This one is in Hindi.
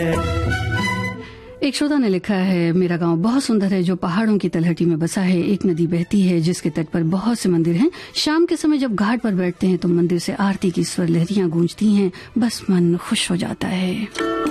एक श्रोता ने लिखा है, मेरा गांव बहुत सुंदर है जो पहाड़ों की तलहटी में बसा है। एक नदी बहती है जिसके तट पर बहुत से मंदिर हैं। शाम के समय जब घाट पर बैठते हैं तो मंदिर से आरती की स्वर लहरियां गूंजती हैं। बस मन खुश हो जाता है।